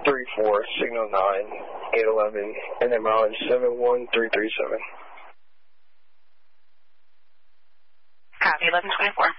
34, signal 9, 811, and then mileage 71337. Copy, 1124.